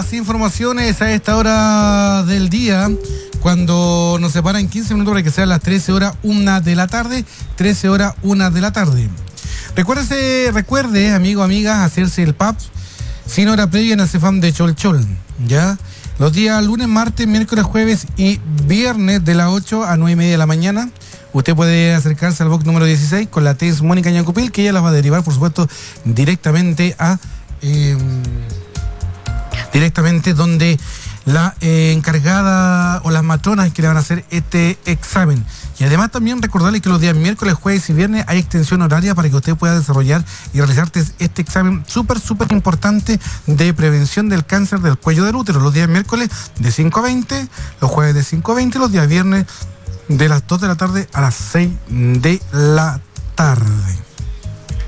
las informaciones a esta hora del día, cuando nos separan 15 minutos para que sean las 13 horas 1 de la tarde, 13 horas 1 de la tarde. Recuerde, amigo, amigas, hacerse el PAP sin hora previa en la CEFAM de Cholchol, ¿ya? Los días lunes, martes, miércoles, jueves y viernes de las 8 a 9:30 de la mañana. Usted puede acercarse al box número 16 con la TES Mónica Ñancupil, que ella las va a derivar, por supuesto, directamente donde la encargada o las matronas que le van a hacer este examen. Y además también recordarle que los días miércoles, jueves y viernes hay extensión horaria para que usted pueda desarrollar y realizar este examen súper importante de prevención del cáncer del cuello del útero. Los días miércoles de 5 a 20, los jueves de 5 a 20, los días viernes de las 2 de la tarde a las 6 de la tarde.